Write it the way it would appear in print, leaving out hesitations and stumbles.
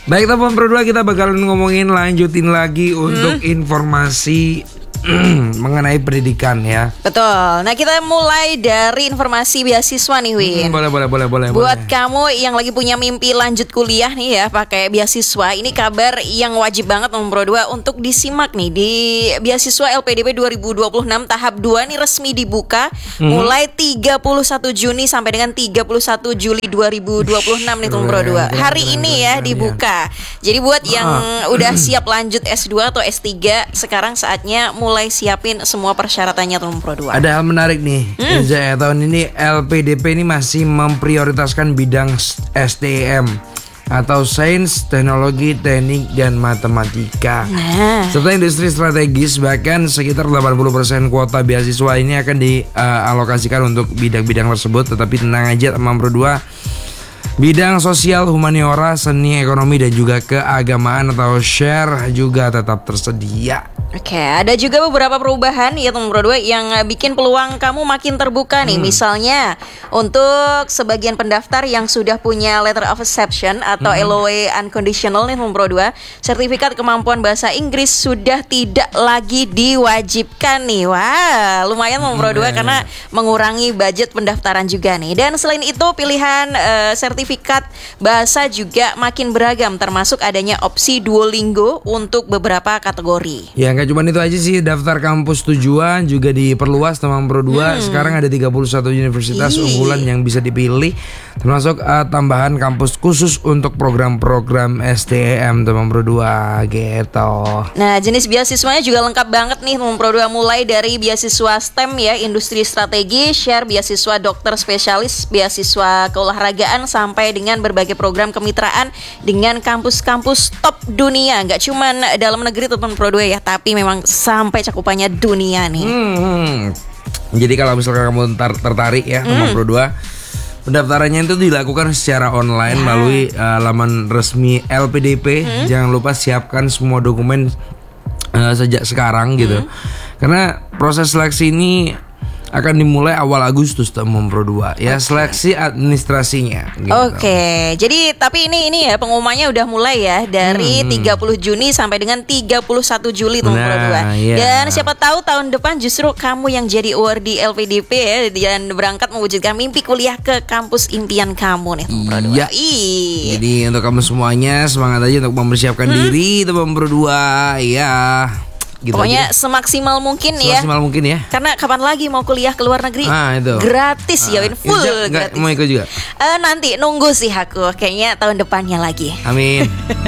Baik teman Pro 2, kita bakalan lanjutin lagi untuk informasi mengenai pendidikan ya. Betul. Nah, kita mulai dari informasi beasiswa nih, Win. Boleh. Buat kamu yang lagi punya mimpi lanjut kuliah nih ya pakai beasiswa, ini kabar yang wajib banget nomor 2 untuk disimak nih. Di beasiswa LPDP 2026 tahap 2 nih resmi dibuka mulai 31 Juni sampai dengan 31 Juli 2026 nih nomor 2. Hari ini ya dibuka. Jadi buat yang udah siap lanjut S2 atau S3, sekarang saatnya mulai siapin semua persyaratannya Pro 2. Ada hal menarik nih, tahun ini LPDP ini masih memprioritaskan bidang STM atau Sains, Teknologi, Teknik, dan Matematika serta industri strategis. Bahkan sekitar 80% kuota beasiswa ini akan dialokasikan untuk bidang-bidang tersebut. Tetapi tenang aja teman Pro 2, bidang sosial, humaniora, seni, ekonomi, dan juga keagamaan atau share juga tetap tersedia. Oke, ada juga beberapa perubahan ya teman Pro 2 yang bikin peluang kamu makin terbuka nih. Misalnya untuk sebagian pendaftar yang sudah punya letter of acceptance atau LOA unconditional nih teman Pro 2, sertifikat kemampuan bahasa Inggris sudah tidak lagi diwajibkan nih. Wah, lumayan teman Pro 2 karena mengurangi budget pendaftaran juga nih. Dan selain itu pilihan sertifikat bahasa juga makin beragam, termasuk adanya opsi Duolingo untuk beberapa kategori. Ya, nggak cuma itu aja sih, daftar kampus tujuan juga diperluas teman Pro 2. Sekarang ada 31 universitas unggulan yang bisa dipilih, termasuk tambahan kampus khusus untuk program-program STM teman Pro 2 gitu. Nah, jenis beasiswanya juga lengkap banget nih teman Pro 2, mulai dari beasiswa STEM ya, industri strategi, share, beasiswa dokter spesialis, beasiswa keolahragaan, sampai dengan berbagai program kemitraan dengan kampus-kampus top dunia. Nggak cuman dalam negeri teman Pro 2 ya, tapi memang sampai cakupannya dunia nih. Jadi kalau misalkan kamu tertarik ya teman Pro 2, pendaftarannya itu dilakukan secara online melalui laman resmi LPDP. Jangan lupa siapkan semua dokumen sejak sekarang gitu. Karena proses seleksi ini akan dimulai awal Agustus teman Pro 2 ya, seleksi administrasinya gitu. Oke, jadi tapi ini ya pengumumannya udah mulai ya dari 30 Juni sampai dengan 31 Juli teman Pro 2. Dan siapa tahu tahun depan justru kamu yang jadi awardee LPDP ya, dan berangkat mewujudkan mimpi kuliah ke kampus impian kamu nih teman Pro 2. Iya. Jadi untuk kamu semuanya semangat aja untuk mempersiapkan diri teman Pro 2 ya. Gitu pokoknya aja. Semaksimal mungkin ya. Karena kapan lagi mau kuliah ke luar negeri? Itu gratis ya, full gratis. Mau ikut juga? Nanti nunggu sih aku, kayaknya tahun depannya lagi. Amin.